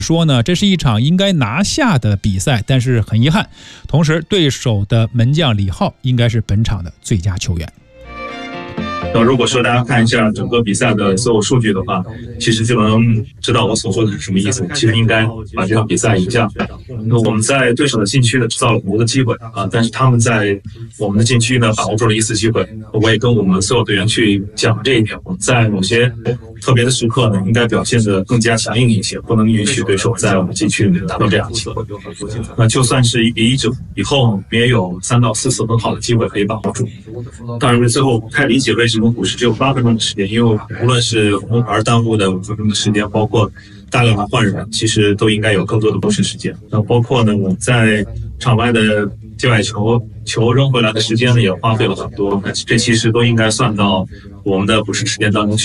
说呢，这是一场应该拿下的比赛，但是很遗憾，同时对手的门将李浩应该是本场的最佳球员。 如果说大家看一下整个比赛的所有数据的话，其实就能知道我所说的是什么意思。其实应该把这场比赛赢下。我们在对手的禁区呢制造了很多的机会但是他们在我们的禁区呢把握住了一次机会。我也跟我们所有队员去讲这一点，我们在某些特别的时刻呢，应该表现得更加强硬一些，不能允许对手在我们禁区里面达到这样的机会。那就算是1比1以后，我们也有3到4次很好的机会可以把握住。当然，最后不太理解为什么补时只有8分钟的时间，因为无论是红牌耽误的5分钟的时间，包括大量的换人，其实都应该有更多的补时时间。那包括呢，我们在场外的界外球扔回来的时间呢，也花费了很多。那这其实都应该算到我们的补时时间当中去。